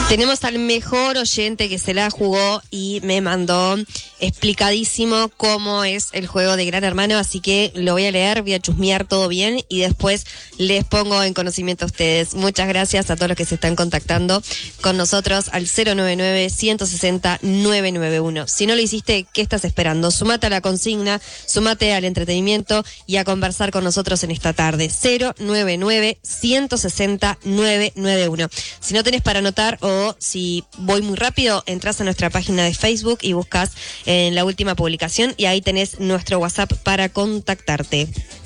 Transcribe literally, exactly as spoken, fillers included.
Tenemos al mejor oyente que se la jugó y me mandó explicadísimo cómo es el juego de Gran Hermano, así que lo voy a leer, voy a chusmear todo bien y después les pongo en conocimiento a ustedes. Muchas gracias a todos los que se están contactando con nosotros al cero nueve nueve, uno seis cero, nueve nueve uno. Si no lo hiciste, ¿qué estás esperando? Sumate a la consigna, sumate al entretenimiento y a conversar con nosotros en esta tarde. cero nueve nueve, uno seis cero, nueve nueve uno. Si no tenés para anotar o si voy muy rápido, entras a nuestra página de Facebook y buscas en la última publicación y ahí tenés nuestro WhatsApp para contactarte.